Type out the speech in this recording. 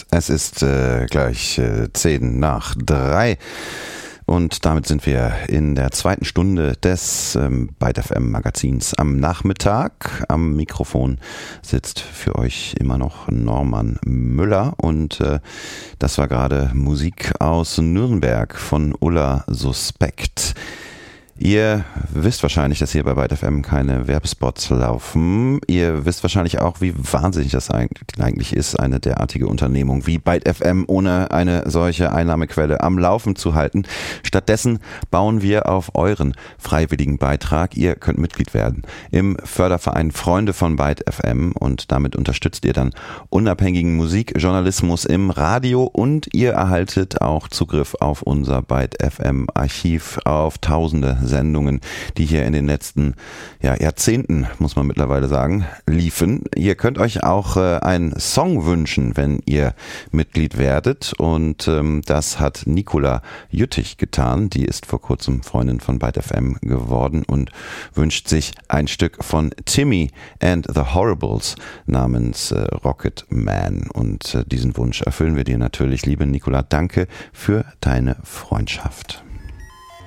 Es ist gleich 10:10 und damit sind wir in der zweiten Stunde des Byte FM Magazins am Nachmittag. Am Mikrofon sitzt für euch immer noch Norman Müller und das war gerade Musik aus Nürnberg von Ulla Suspekt. Ihr wisst wahrscheinlich, dass hier bei Byte FM keine Werbespots laufen. Ihr wisst wahrscheinlich auch, wie wahnsinnig das eigentlich ist, eine derartige Unternehmung wie Byte FM ohne eine solche Einnahmequelle am Laufen zu halten. Stattdessen bauen wir auf euren freiwilligen Beitrag. Ihr könnt Mitglied werden im Förderverein Freunde von Byte FM und damit unterstützt ihr dann unabhängigen Musikjournalismus im Radio und ihr erhaltet auch Zugriff auf unser Byte FM Archiv, auf tausende Sendungen, die hier in den letzten Jahrzehnten, muss man mittlerweile sagen, liefen. Ihr könnt euch auch einen Song wünschen, wenn ihr Mitglied werdet und das hat Nicola Jüttich getan. Die ist vor kurzem Freundin von Byte FM geworden und wünscht sich ein Stück von Timmy and the Horribles namens Rocket Man und diesen Wunsch erfüllen wir dir natürlich, liebe Nicola. Danke für deine Freundschaft.